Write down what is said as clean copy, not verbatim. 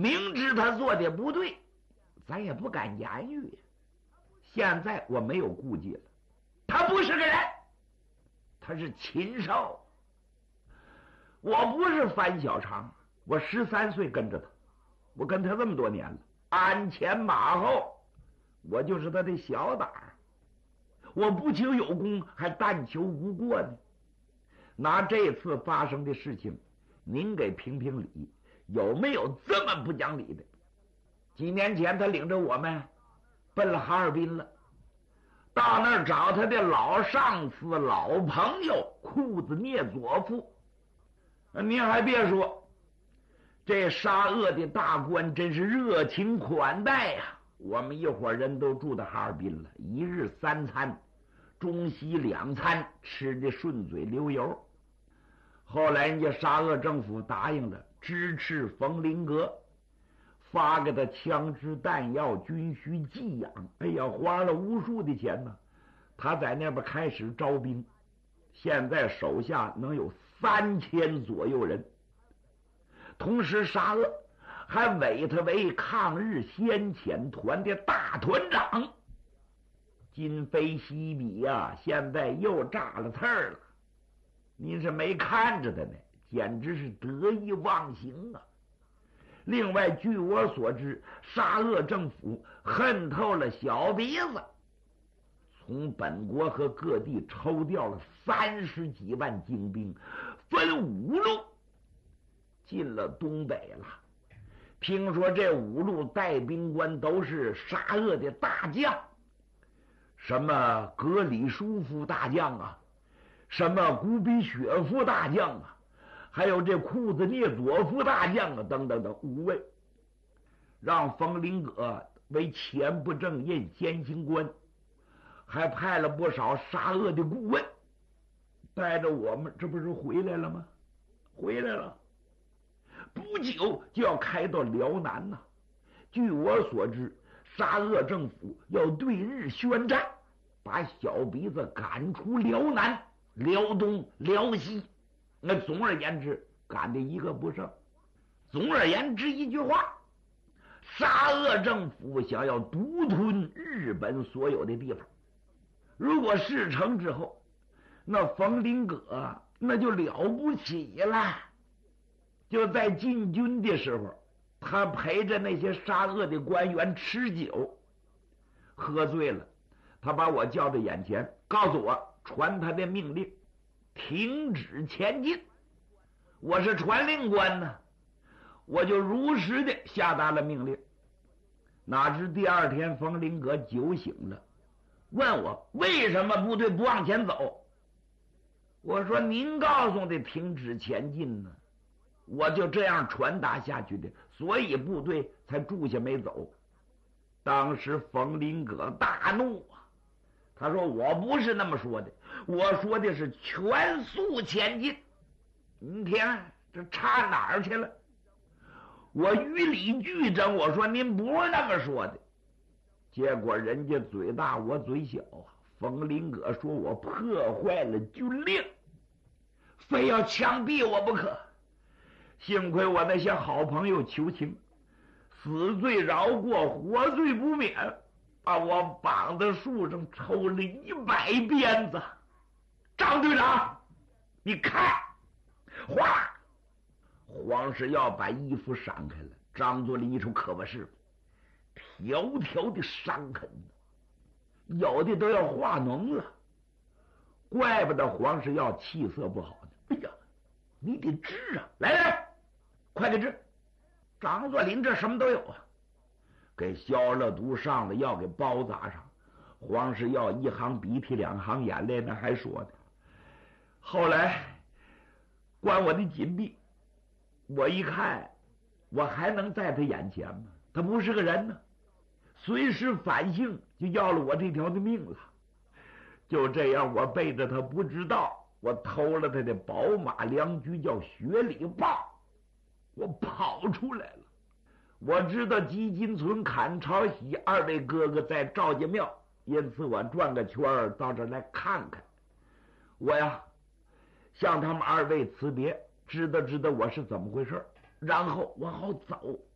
明知他做的不对，咱也不敢言语。现在我没有顾忌了，他不是个人，他是禽兽。我不是樊小长，我13岁跟着他，我跟他这么多年了，鞍前马后，我就是他的小胆儿。我不求有功，还但求无过呢。拿这次发生的事情，您给评评理，有没有这么不讲理的？几年前他领着我们奔了哈尔滨了，到那儿找他的老上司、老朋友库兹涅佐夫。您还别说，这沙俄的大官真是热情款待呀！我们一伙人都住在哈尔滨了，一日3餐，中西2餐，吃的顺嘴流油。后来人家沙俄政府答应了支持冯林格，发给他枪支弹药、军需给养。哎呀，花了无数的钱呢。他在那边开始招兵，现在手下能有3000左右人。同时沙俄还委他为抗日先遣团的大团长。今非昔比呀，现在又炸了刺儿了。您是没看着他呢，简直是得意忘形啊！另外，据我所知，沙俄政府恨透了小鼻子，从本国和各地抽调了30几万精兵，分5路进了东北了。听说这5路带兵官都是沙俄的大将，什么格里舒夫大将啊，什么古比雪夫大将啊，还有这库兹涅佐夫大将啊，等等等5位，让冯林格为前不正印先行官，还派了不少沙俄的顾问带着我们，这不是回来了吗？回来了，不久就要开到辽南呐。据我所知，沙俄政府要对日宣战，把小鼻子赶出辽南、辽东、辽西。那总而言之，赶的一个不剩。总而言之一句话，沙俄政府想要独吞日本所有的地方。如果事成之后，那冯林格那就了不起了。就在进军的时候，他陪着那些沙俄的官员吃酒，喝醉了，他把我叫到眼前，告诉我传他的命令，停止前进。我是传令官呢，我就如实的下达了命令。哪知第2天冯林格酒醒了，问我为什么部队不往前走。我说您告诉的停止前进呢，我就这样传达下去的，所以部队才住下没走。当时冯林格大怒啊，他说我不是那么说的，我说的是全速前进。你看这差哪儿去了？我于理俱争，我说您不是那么说的。结果人家嘴大我嘴小啊，冯林格说我破坏了军令，非要枪毙我不可。幸亏我那些好朋友求情，死罪饶过，活罪不免，把我绑在树上抽了100鞭子。张队长，你看，哗！黄世耀把衣服闪开了，张作霖一瞅，可不是，条条的伤痕，有的都要化脓了。怪不得黄世耀气色不好呢。哎呀，你得治啊！来，快给治！张作霖这什么都有啊，给消了毒，上了药，给包扎上。黄世耀一行鼻涕2行眼泪，那还说呢。后来关我的紧闭，我一看，我还能在他眼前吗？他不是个人呢，随时反性，就要了我这条的命了。就这样，我背着他不知道，我偷了他的宝马良驹，叫雪里豹，我跑出来了。我知道吉金村、坎朝喜2位哥哥在赵家庙，因此我转个圈到这儿来看看。我呀，向他们2位辞别，知道我是怎么回事，然后我好走。